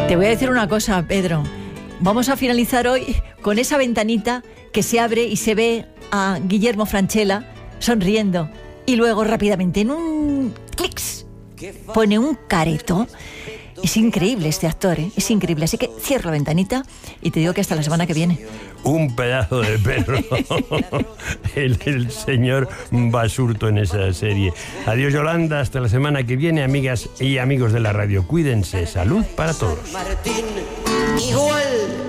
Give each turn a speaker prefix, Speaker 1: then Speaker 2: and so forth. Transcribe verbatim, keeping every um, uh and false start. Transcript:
Speaker 1: Te voy a decir una cosa, Pedro. Vamos a finalizar hoy con esa ventanita que se abre y se ve a Guillermo Francella sonriendo. Y luego rápidamente, en un clics, pone un careto. Es increíble este actor, ¿eh? Es increíble. Así que cierro la ventanita y te digo que hasta la semana que viene.
Speaker 2: Un pedazo de perro. el, el señor Basurto en esa serie. Adiós, Yolanda. Hasta la semana que viene, amigas y amigos de la radio. Cuídense. Salud para todos.
Speaker 3: Martín, igual